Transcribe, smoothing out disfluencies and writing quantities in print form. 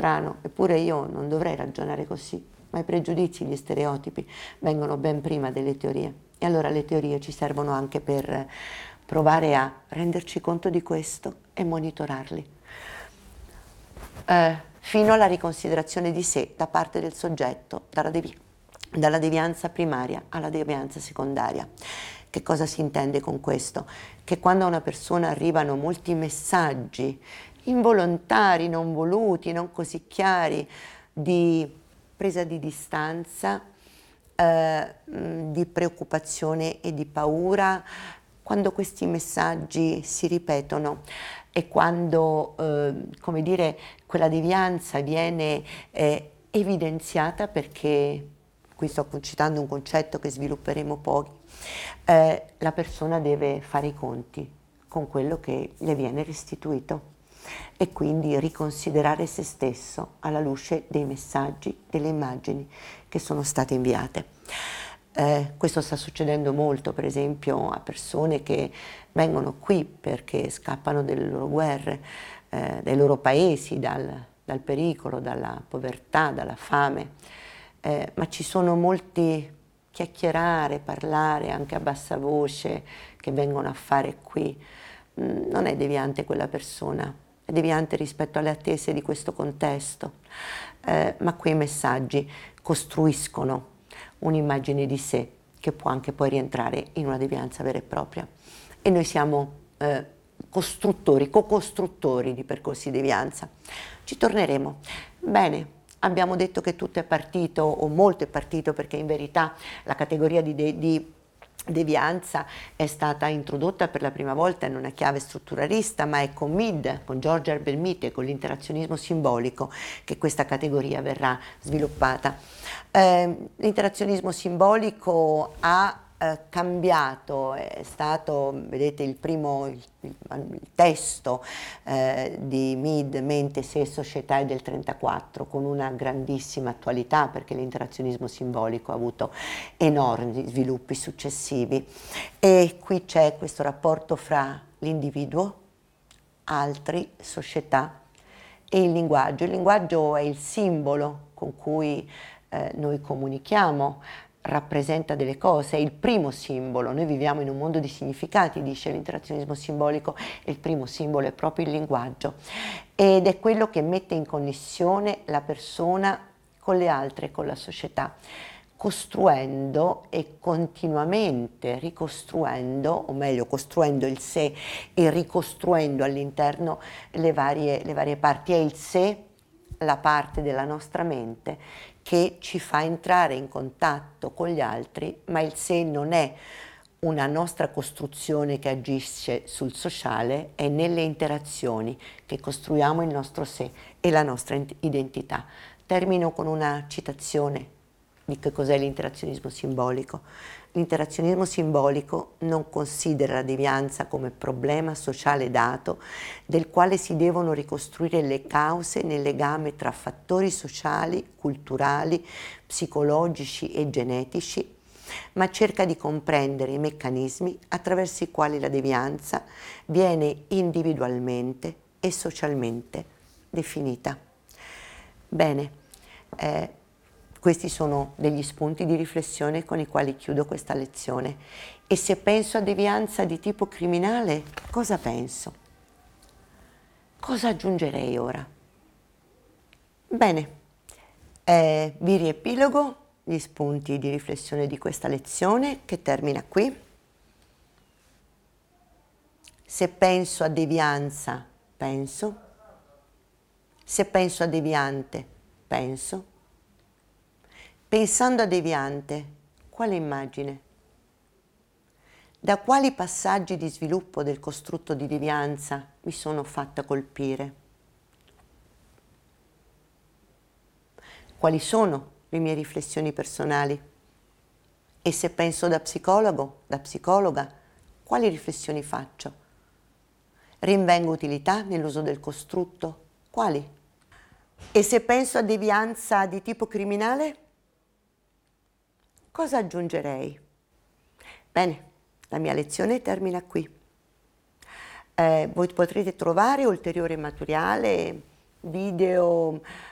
strano, eppure io non dovrei ragionare così, ma i pregiudizi, gli stereotipi vengono ben prima delle teorie. E allora le teorie ci servono anche per provare a renderci conto di questo e monitorarli. Fino alla riconsiderazione di sé da parte del soggetto, dalla devianza primaria alla devianza secondaria. Che cosa si intende con questo? Che quando a una persona arrivano molti messaggi involontari, non voluti, non così chiari, di presa di distanza, di preoccupazione e di paura, quando questi messaggi si ripetono e quando, come dire, quella devianza viene evidenziata, perché qui sto citando un concetto che svilupperemo poi, la persona deve fare i conti con quello che le viene restituito e quindi riconsiderare se stesso alla luce dei messaggi, delle immagini che sono state inviate. Questo sta succedendo molto, per esempio, a persone che vengono qui perché scappano dalle loro guerre, dai loro paesi, dal pericolo, dalla povertà, dalla fame, ma ci sono molti chiacchierare, parlare anche a bassa voce che vengono a fare qui. Non è deviante quella persona, è deviante rispetto alle attese di questo contesto, ma quei messaggi costruiscono un'immagine di sé che può anche poi rientrare in una devianza vera e propria. E noi siamo costruttori, co-costruttori di percorsi di devianza. Ci torneremo. Bene, abbiamo detto che tutto è partito, o molto è partito, perché in verità la categoria di devianza è stata introdotta per la prima volta in una chiave strutturalista, ma è con Mead, con George Herbert Mead e con l'interazionismo simbolico che questa categoria verrà sviluppata. L'interazionismo simbolico ha cambiato, è stato, vedete, il testo di Mead, Mente, Sé, Società è del 1934, con una grandissima attualità perché l'interazionismo simbolico ha avuto enormi sviluppi successivi. E qui c'è questo rapporto fra l'individuo, altri, società e il linguaggio. Il linguaggio è il simbolo con cui noi comunichiamo, rappresenta delle cose, è il primo simbolo. Noi viviamo in un mondo di significati, dice l'interazionismo simbolico, e il primo simbolo è proprio il linguaggio ed è quello che mette in connessione la persona con le altre, con la società, costruendo e continuamente ricostruendo, o meglio costruendo il sé e ricostruendo all'interno le varie parti. È il sé, la parte della nostra mente che ci fa entrare in contatto con gli altri, ma il sé non è una nostra costruzione che agisce sul sociale, è nelle interazioni che costruiamo il nostro sé e la nostra identità. Termino con una citazione di che cos'è l'interazionismo simbolico. L'interazionismo simbolico non considera la devianza come problema sociale dato del quale si devono ricostruire le cause nel legame tra fattori sociali, culturali, psicologici e genetici, ma cerca di comprendere i meccanismi attraverso i quali la devianza viene individualmente e socialmente definita. Bene, questi sono degli spunti di riflessione con i quali chiudo questa lezione. E se penso a devianza di tipo criminale, cosa penso? Cosa aggiungerei ora? Bene, vi riepilogo gli spunti di riflessione di questa lezione che termina qui. Se penso a devianza, penso. Se penso a deviante, penso. Pensando a deviante, quale immagine? Da quali passaggi di sviluppo del costrutto di devianza mi sono fatta colpire? Quali sono le mie riflessioni personali? E se penso da psicologo, da psicologa, quali riflessioni faccio? Rinvengo utilità nell'uso del costrutto? Quali? E se penso a devianza di tipo criminale? Cosa aggiungerei? Bene, la mia lezione termina qui. Voi potrete trovare ulteriore materiale, video,